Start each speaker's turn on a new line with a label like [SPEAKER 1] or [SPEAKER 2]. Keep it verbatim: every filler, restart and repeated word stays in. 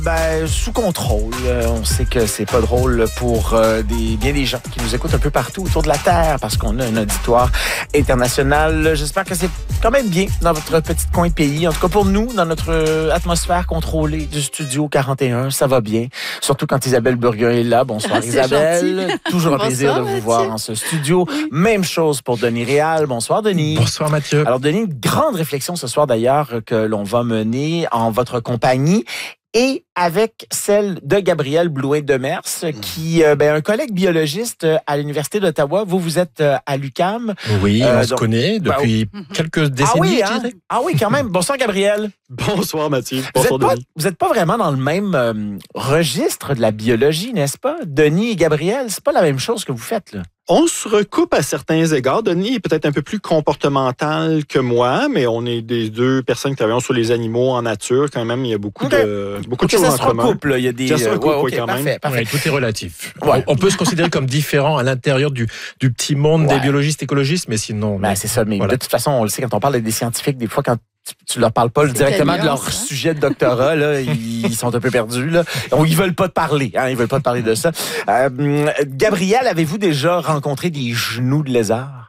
[SPEAKER 1] Ben, sous contrôle. Euh, on sait que c'est pas drôle pour euh, des, bien des gens qui nous écoutent un peu partout autour de la Terre parce qu'on a un auditoire international. J'espère que c'est quand même bien dans votre petit coin de pays. En tout cas, pour nous, dans notre atmosphère contrôlée du Studio quarante et un, ça va bien. Surtout quand Isabelle Burguin est là. Bonsoir,
[SPEAKER 2] ah,
[SPEAKER 1] Isabelle.
[SPEAKER 2] Gentil.
[SPEAKER 1] Toujours un
[SPEAKER 2] Bonsoir,
[SPEAKER 1] plaisir de vous
[SPEAKER 2] Mathieu.
[SPEAKER 1] voir en ce studio. Oui. Même chose pour Denis Réal. Bonsoir, Denis.
[SPEAKER 3] Bonsoir, Mathieu.
[SPEAKER 1] Alors, Denis, une grande réflexion ce soir d'ailleurs que l'on va mener en votre compagnie. Et avec celle de Gabriel Blouin-Demers, qui euh, ben, un collègue biologiste à l'Université d'Ottawa. Vous, vous êtes euh, à l'U Q A M.
[SPEAKER 3] Oui,
[SPEAKER 1] euh,
[SPEAKER 3] on se connaît depuis ben, quelques décennies,
[SPEAKER 1] ah oui, hein? Ah oui, quand même. Bonsoir, Gabriel.
[SPEAKER 4] Bonsoir, Mathieu. Bonsoir,
[SPEAKER 1] vous êtes
[SPEAKER 4] Denis.
[SPEAKER 1] Pas, vous n'êtes pas vraiment dans le même euh, registre de la biologie, n'est-ce pas? Denis et Gabriel, c'est pas la même chose que vous faites, là.
[SPEAKER 4] On se recoupe à certains égards. Denis est peut-être un peu plus comportemental que moi, mais on est des deux personnes qui travaillent sur les animaux en nature. Quand même, il y a beaucoup
[SPEAKER 1] okay.
[SPEAKER 4] de beaucoup
[SPEAKER 1] okay,
[SPEAKER 4] de choses
[SPEAKER 1] ça
[SPEAKER 4] en commun.
[SPEAKER 1] Recoupe, là. Il y a des
[SPEAKER 4] ça se recoupe,
[SPEAKER 1] ouais, okay,
[SPEAKER 4] oui, quand
[SPEAKER 1] parfait,
[SPEAKER 4] même.
[SPEAKER 1] Parfait.
[SPEAKER 3] Ouais, tout est relatif.
[SPEAKER 1] Ouais.
[SPEAKER 3] On peut se considérer comme différent à l'intérieur du, du petit monde ouais. des biologistes écologistes, mais sinon...
[SPEAKER 1] Ben, c'est ça, mais voilà. De toute façon, on le sait, quand on parle des scientifiques, des fois, quand tu, tu leur parles pas directement de leur hein? sujet de doctorat, là, ils sont un peu perdus. Là. Ils veulent pas te parler. Hein, ils veulent pas te parler de ça. Euh, Gabriel, avez-vous déjà rencontré des genoux de lézard?